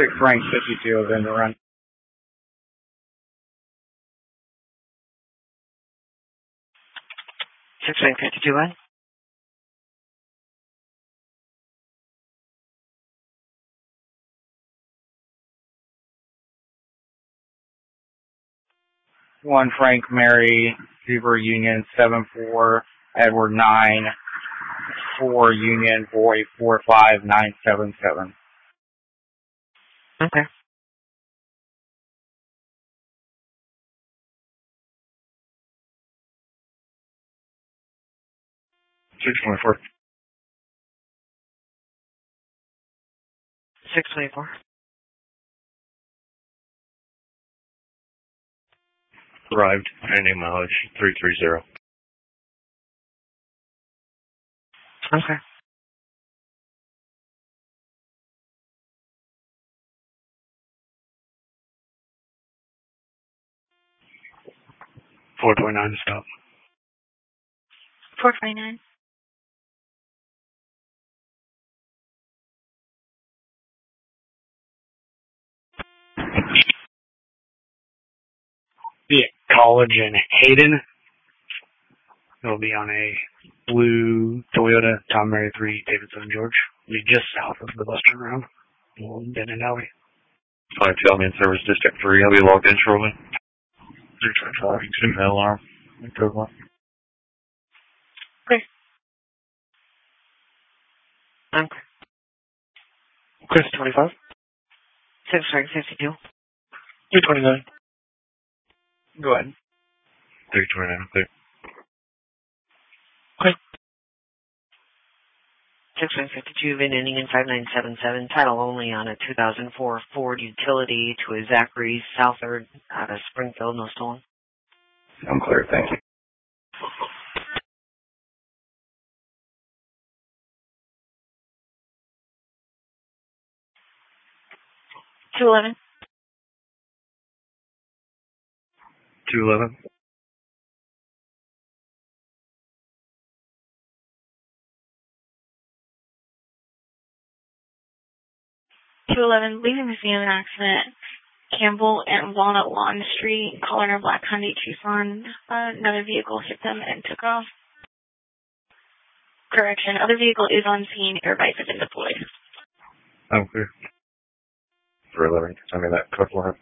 Frank 52 of in the run. 6 Frank 52 1. 1 Frank Mary, Zebra Union 74, Edward 9, 4 Union Boy 45977. Okay. 624. 624. Arrived. Ending mileage 330. Okay. $429 stop. 429. The College in Hayden. It'll be on a blue Toyota Tom Mary 3 Davidson George. It'll be just south of the bus turnaround. Dead end alley. 5 Main Service District 3. I'll be logged in shortly. 325. Signal alarm. Code 1. Okay. Okay. Chris 25. 6 Frank 52. 329. Go ahead. 329. Okay. 6 Frank 52 VIN ending in 5977. Title only on a 2004 Ford Utility to a Zachary Southard out of Springfield. No stolen. I'm clear. Thank you. $211. 211. Leaving the scene of an accident, Campbell and Walnut Lawn Street, caller Black Hyundai Tucson. Another vehicle hit them and took off. Correction, other vehicle is on scene. Airbags have been deployed. I'm clear. 311. Send me that code line.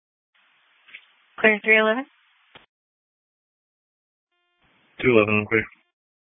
Clear 311. 211. I'm clear.